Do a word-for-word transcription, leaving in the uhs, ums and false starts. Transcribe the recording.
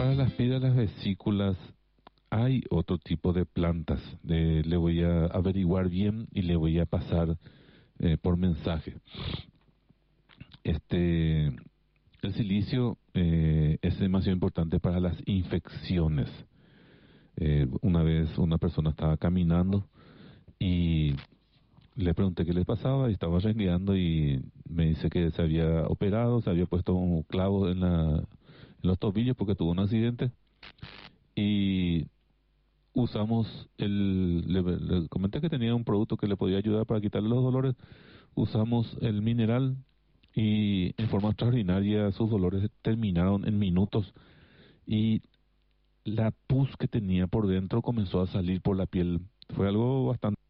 Para las piedras de las vesículas hay otro tipo de plantas. De, le voy a averiguar bien y le voy a pasar eh, por mensaje. Este, el silicio eh, es demasiado importante para las infecciones. Eh, una vez una persona estaba caminando y le pregunté qué le pasaba y estaba rengueando y me dice que se había operado, se había puesto un clavo en, la, en los tobillos porque tuvo un accidente y usamos el, le, le comenté que tenía un producto que le podía ayudar para quitarle los dolores, usamos el mineral y en forma extraordinaria sus dolores terminaron en minutos y la pus que tenía por dentro comenzó a salir por la piel. Fue algo bastante